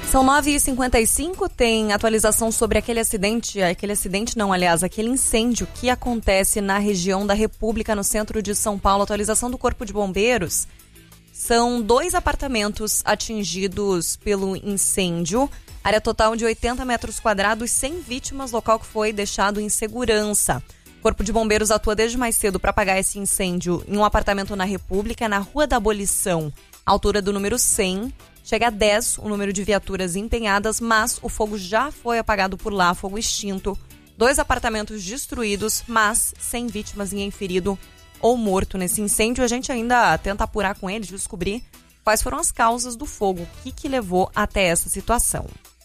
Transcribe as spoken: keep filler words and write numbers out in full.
São nove e cinquenta e cinco, tem atualização sobre aquele acidente, aquele acidente não, aliás, aquele incêndio que acontece na região da República, no centro de São Paulo. Atualização do Corpo de Bombeiros. São dois apartamentos atingidos pelo incêndio, área total de oitenta metros quadrados, sem vítimas, local que foi deixado em segurança. O Corpo de Bombeiros atua desde mais cedo para apagar esse incêndio em um apartamento na República, na Rua da Abolição, altura do número cem. Chega a dez o número de viaturas empenhadas, mas o fogo já foi apagado por lá, fogo extinto. Dois apartamentos destruídos, mas sem vítimas, ninguém ferido ou morto nesse incêndio. A gente ainda tenta apurar com eles, descobrir quais foram as causas do fogo, o que, que levou até essa situação.